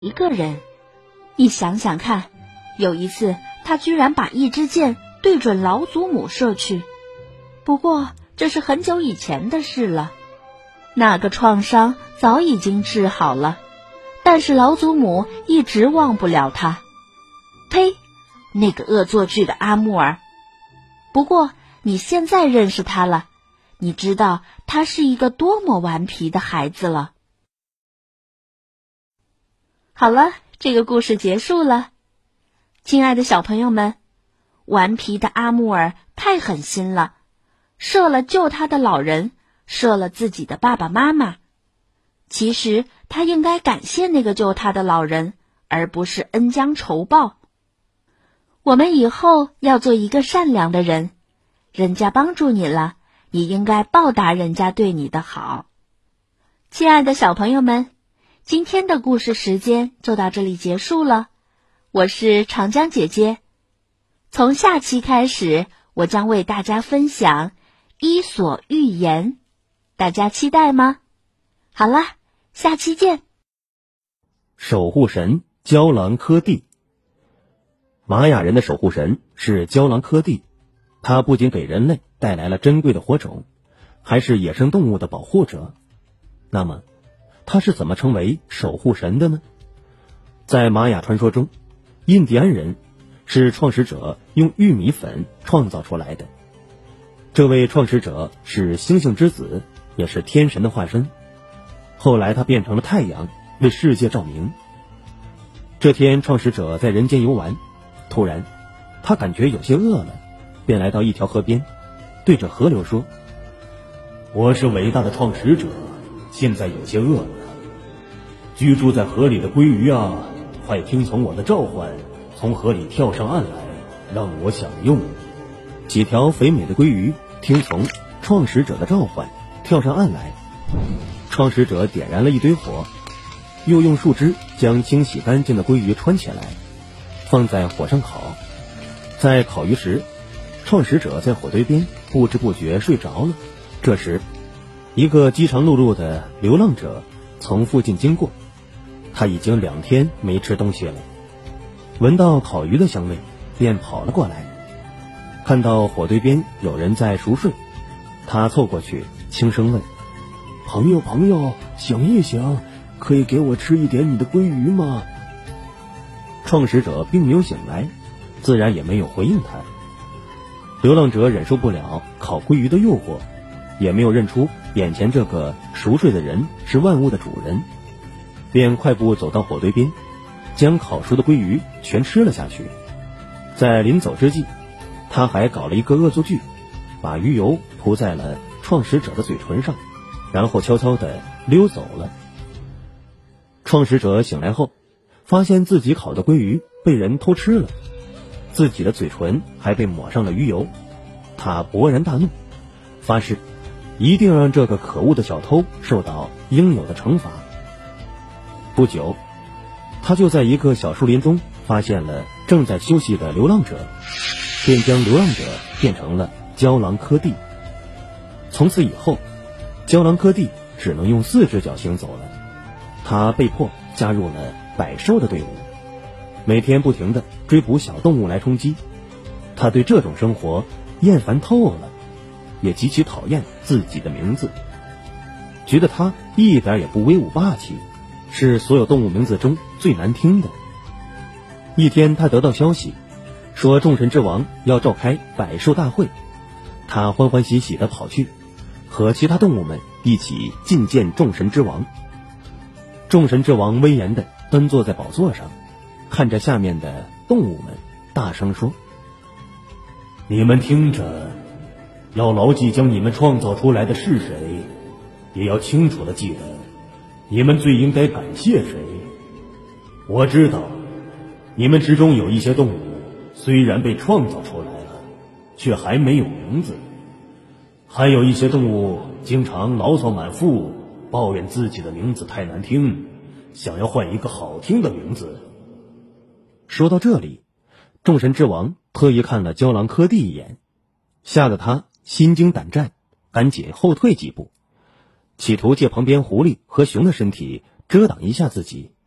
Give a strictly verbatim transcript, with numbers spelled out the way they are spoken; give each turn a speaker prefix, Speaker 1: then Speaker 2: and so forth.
Speaker 1: 一个人。一想想看，有一次他居然把一支箭对准老祖母射去。不过这是很久以前的事了，那个创伤早已经治好了，但是老祖母一直忘不了他。呸！那个恶作剧的阿木尔。不过你现在认识他了，你知道他是一个多么顽皮的孩子了。好了，这个故事结束了。亲爱的小朋友们，顽皮的阿木尔太狠心了，射了救他的老人，射了自己的爸爸妈妈。其实他应该感谢那个救他的老人，而不是恩将仇报。我们以后要做一个善良的人，人家帮助你了，你应该报答人家对你的好。亲爱的小朋友们，今天的故事时间就到这里结束了。我是长江姐姐，从下期开始，我将为大家分享《伊索寓言》，大家期待吗？好啦，下期见。
Speaker 2: 守护神郊狼科蒂。玛雅人的守护神是郊狼科蒂，他不仅给人类带来了珍贵的火种，还是野生动物的保护者。那么他是怎么成为守护神的呢？在玛雅传说中，印第安人是创始者用玉米粉创造出来的。这位创始者是星星之子，也是天神的化身。后来他变成了太阳，为世界照明。这天，创始者在人间游玩，突然他感觉有些饿了，便来到一条河边，对着河流说：我是伟大的创始者，现在有些饿了，居住在河里的鲑鱼啊，快听从我的召唤，从河里跳上岸来，让我享用。几条肥美的鲑鱼听从创始者的召唤，跳上岸来。创始者点燃了一堆火，又用树枝将清洗干净的鲑鱼穿起来，放在火上烤。在烤鱼时，创始者在火堆边不知不觉睡着了。这时，一个饥肠辘辘的流浪者从附近经过，他已经两天没吃东西了，闻到烤鱼的香味，便跑了过来。看到火堆边有人在熟睡，他凑过去轻声问：朋友朋友，醒一醒，可以给我吃一点你的鲑鱼吗？创始者并没有醒来，自然也没有回应他。流浪者忍受不了烤鲑鱼的诱惑，也没有认出眼前这个熟睡的人是万物的主人，便快步走到火堆边，将烤熟的鲑鱼全吃了下去。在临走之际，他还搞了一个恶作剧，把鱼油涂在了创始者的嘴唇上，然后悄悄地溜走了。创始者醒来后，发现自己烤的鲑鱼被人偷吃了，自己的嘴唇还被抹上了鱼油。他勃然大怒，发誓一定让这个可恶的小偷受到应有的惩罚。不久，他就在一个小树林中发现了正在休息的流浪者，便将流浪者变成了郊狼科蒂。从此以后，郊狼科蒂只能用四只脚行走了。他被迫加入了百兽的队伍，每天不停地追捕小动物来充饥。他对这种生活厌烦透了，也极其讨厌自己的名字，觉得他一点也不威武霸气，是所有动物名字中最难听的。一天，他得到消息，说众神之王要召开百兽大会，他欢欢喜喜地跑去，和其他动物们一起觐见众神之王。众神之王威严地端坐在宝座上，看着下面的动物们，大声说：你们听着，要牢记将你们创造出来的是谁，也要清楚地记得你们最应该感谢谁。我知道你们之中有一些动物虽然被创造出来了，却还没有名字，还有一些动物经常牢骚满腹，抱怨自己的名字太难听，想要换一个好听的名字。说到这里，众神之王特意看了郊狼科蒂一眼，吓得他心惊胆战，赶紧后退几步，企图借旁边狐狸和熊的身体遮挡一下自己。